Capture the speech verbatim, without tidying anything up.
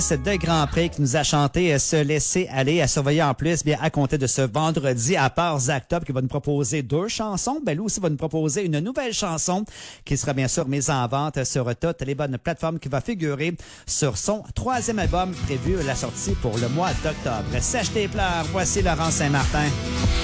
de Grand Prix qui nous a chanté Se laisser aller, à surveiller en plus, bien à compter de ce vendredi, à part Zach Top qui va nous proposer deux chansons, ben lui aussi va nous proposer une nouvelle chanson qui sera bien sûr mise en vente sur toutes les bonnes plateformes, qui va figurer sur son troisième album prévu la sortie pour le mois d'octobre. Sèche tes pleurs, voici Laurent Saint-Martin.